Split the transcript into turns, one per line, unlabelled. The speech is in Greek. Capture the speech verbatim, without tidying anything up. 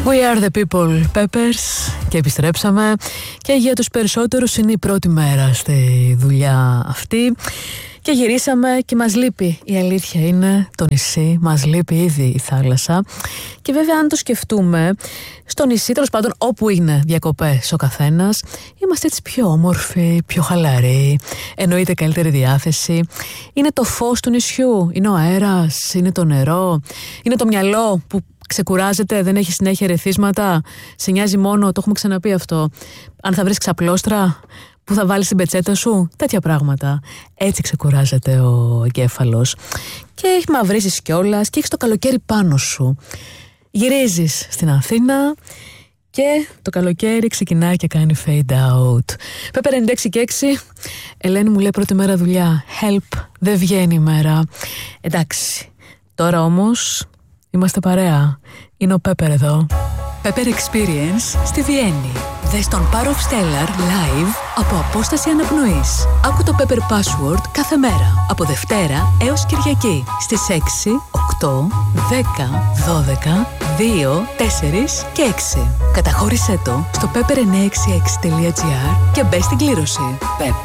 We are the people, Peppers, και επιστρέψαμε και για τους περισσότερους είναι η πρώτη μέρα στη δουλειά αυτή και γυρίσαμε και μας λείπει, η αλήθεια είναι, το νησί, μας λείπει ήδη η θάλασσα και βέβαια αν το σκεφτούμε, στο νησί, τέλος πάντων όπου είναι διακοπές ο καθένας, είμαστε έτσι πιο όμορφοι, πιο χαλαροί, εννοείται καλύτερη διάθεση, είναι το φως του νησιού, είναι ο αέρας, είναι το νερό, είναι το μυαλό που ξεκουράζεται, δεν έχει συνέχεια ρεθίσματα, σε νοιάζει μόνο, το έχουμε ξαναπεί αυτό, αν θα βρεις ξαπλώστρα που θα βάλεις στην πετσέτα σου, τέτοια πράγματα. Έτσι ξεκουράζεται ο εγκέφαλος και έχει μαυρίσεις κιόλας και έχεις το καλοκαίρι πάνω σου. Γυρίζεις στην Αθήνα και το καλοκαίρι ξεκινάει και κάνει fade out. Πέπερ ενενήντα έξι και έξι, Ελένη μου λέει πρώτη μέρα δουλειά, help, δεν βγαίνει η μέρα. Εντάξει, τώρα όμως είμαστε παρέα. Είναι ο Πέπερ εδώ. Pepper Experience στη Βιέννη. Δες τον Power of Stellar live από απόσταση αναπνοής. Άκου το Pepper Password κάθε μέρα. Από Δευτέρα έως Κυριακή. Στις έξι, οκτώ, δέκα, δώδεκα, δύο, τέσσερα και έξι. Καταχώρησέ το στο pepper εννιακόσια εξήντα έξι τελεία τζι άρ και μπες στην κλήρωση. Pepper